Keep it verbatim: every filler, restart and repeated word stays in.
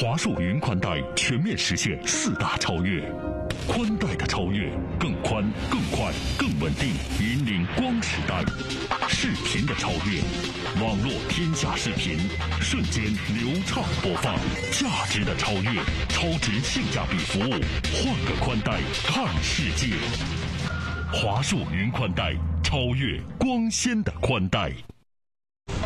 华硕云宽带全面实现四大超越，宽带的超越，更宽、更快、更稳定，引领光时代；视频的超越，网络天下视频，瞬间流畅播放；价值的超越，超值性价比服务，换个宽带看世界。华硕云宽带，超越光纤的宽带。